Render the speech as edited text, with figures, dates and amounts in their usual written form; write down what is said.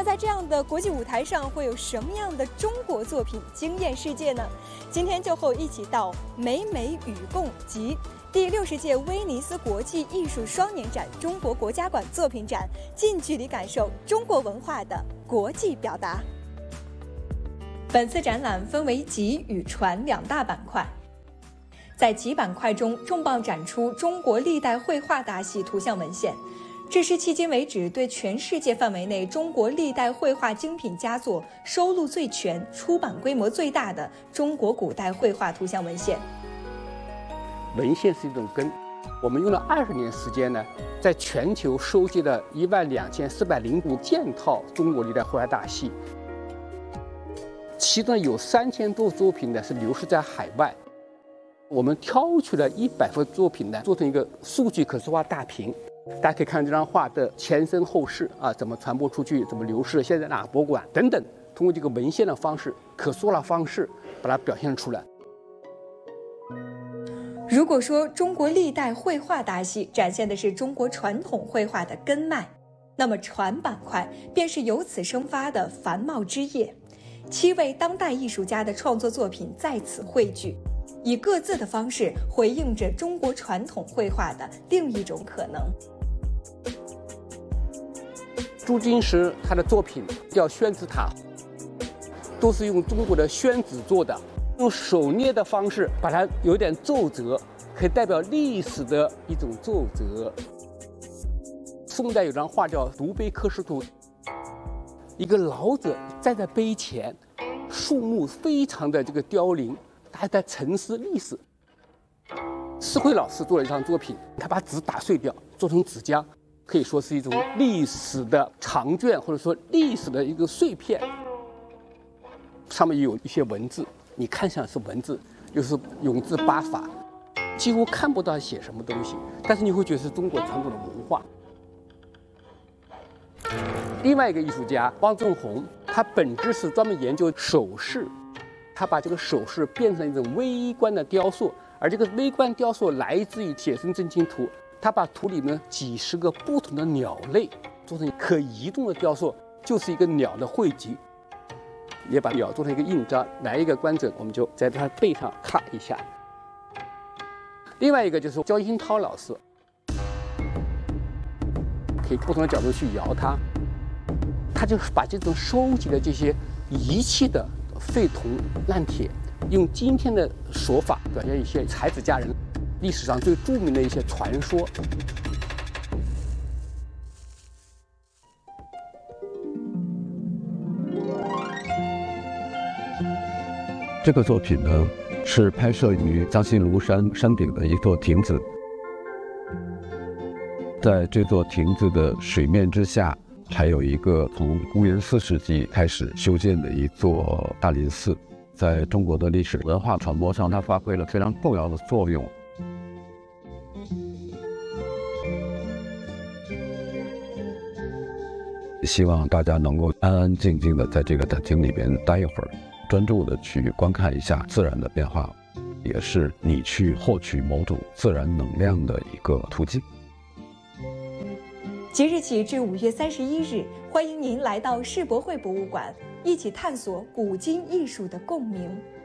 在这样的国际舞台上，会有什么样的中国作品惊艳世界呢？今天就和我一起到美美与共及第60届威尼斯国际艺术双年展中国国家馆作品展，近距离感受中国文化的国际表达。本次展览分为集与传2大板块。在集板块中，重磅展出中国历代绘画大系图像文献，这是迄今为止对全世界范围内中国历代绘画精品佳作收录最全、出版规模最大的中国古代绘画图像文献。 文献是一种根，我们用了20年时间呢，在全球收集了12405件套中国历代绘画大系，其中有3000多作品呢是流失在海外。我们挑取了100幅作品呢，做成一个数据可视化大屏。大家可以看这张画的前身后事啊，怎么传播出去，怎么流失，现在哪个博物馆等等，通过这个文献的方式、可视化的方式，把它表现出来。 如果说中国历代绘画大系展现的是中国传统绘画的根脉，那么传板块便是由此生发的繁茂枝叶。7位当代艺术家的创作作品在此汇聚，以各自的方式回应着中国传统绘画的另一种可能。 朱金石他的作品叫宣纸塔，都是用中国的宣纸做的，用手捏的方式把它有点皱褶，可以代表历史的一种皱褶。宋代有张画叫《独碑刻石图》，一个老者站在碑前，树木非常的这个凋零，他还在沉思历史。施辉老师做了一张作品，他把纸打碎掉，做成纸浆，可以说是一种历史的长卷，或者说历史的一个碎片。上面有一些文字，你看上是文字，又是永字8法，几乎看不到写什么东西，但是你会觉得是中国传统的文化。另外一个艺术家汪正红，他本质是专门研究首饰，他把这个首饰变成一种微观的雕塑，而这个微观雕塑来自于《写生真经图》，他把图里面几10个不同的鸟类做成可移动的雕塑，就是一个鸟的汇集，也把鸟做成一个印章。来一个观者，我们就在他背上咔一下。另外一个就是焦新涛老师，可以不同的角度去摇它，他就把这种收集的这些遗弃的废铜烂铁，用今天的手法表现一些才子佳人历史上最著名的一些传说。 这个作品呢，是拍摄于江心庐山山顶的一座亭子。在这座亭子的水面之下，还有一个从公元4世纪开始修建的一座大林寺。在中国的历史文化传播上，它发挥了非常重要的作用。希望大家能够安安静静的在这个展厅里边待一会儿，专注的去观看一下自然的变化，也是你去获取某种自然能量的一个途径。 即日起至5月31日，欢迎您来到世博会博物馆，一起探索古今艺术的共鸣。